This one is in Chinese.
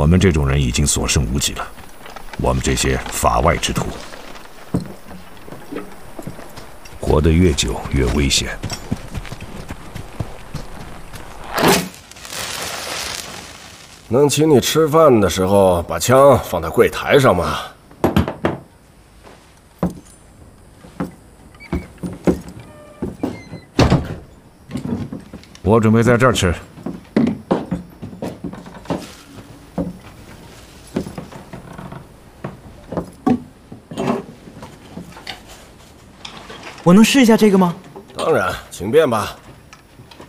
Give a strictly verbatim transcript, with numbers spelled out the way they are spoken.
我们这种人已经所剩无几了。我们这些法外之徒，活得越久越危险。 能请你吃饭的时候把枪放在柜台上吗？ 我准备在这儿吃。 我能试一下这个吗？ 当然，请便吧。